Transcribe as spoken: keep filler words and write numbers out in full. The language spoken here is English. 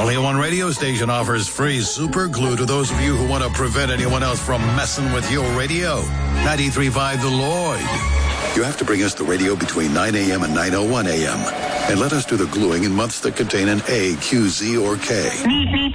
Only one radio station offers free super glue to those of you who want to prevent anyone else from messing with your radio. ninety-three point five The Lloyd. You have to bring us the radio between nine a.m. and nine oh one a.m. and let us do the gluing in months that contain an A, Q, Z, or K.